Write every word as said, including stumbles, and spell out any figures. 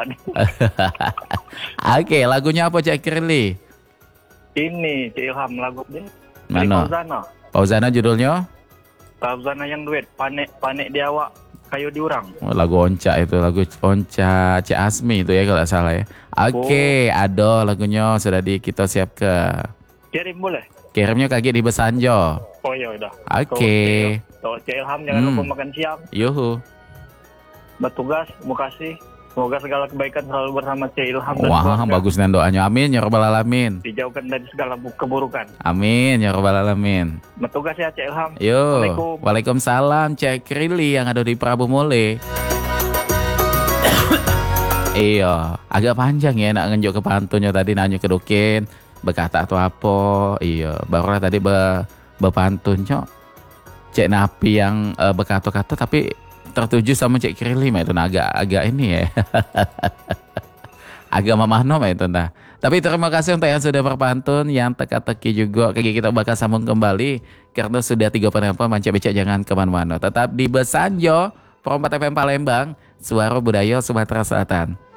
nih. Oke, lagunya apa Cek Kirli? Ini Cik Ilham lagu dia. Dari Mana? Fauzana. Fauzana judulnya? Fauzana yang duet. Panek panek di awak, kayu diurang. Oh, lagu Onca itu, lagu Onca Cik Asmi itu ya kalau nggak salah ya. Oke, Oh. ada lagunya sudah di kita siap ke. Kirim boleh? Kirimnya kaki di Besanjo. Oh ya udah. Oke. Tuh, Cik Ilham jangan Hmm. lupa makan siang. Yuhu. Bertugas, terima kasih. Semoga segala kebaikan selalu bersama Cik Ilham dan Wah, keluarga. bagus dan doanya. Amin ya rabbal alamin. Dijauhkan dari segala bu- keburukan. Amin ya rabbal alamin. Bertugas ya Cik Ilham. Yo. Assalamualaikum. Waalaikumsalam Cek Rili yang ada di Prabu Mule. Iya, agak panjang ya nak ngenjuk ke pantunnya tadi nanya ke Dukin berkata atau apa. Iya, barulah tadi be bepantunnya Cek Napi yang uh, berkata-kata tapi tertuju sama Cek Kirili mah itu nah, agak agak ini ya. Agak memahnom ya itu nah. Tapi terima kasih untuk yang sudah berpantun, yang teka-teki juga. Kayak kita bakal sambung kembali karena sudah tiga penelpon Manca Becak jangan kemana-mana. Tetap di Besanjo, Perempat F M Palembang, Suara Budaya Sumatera Selatan.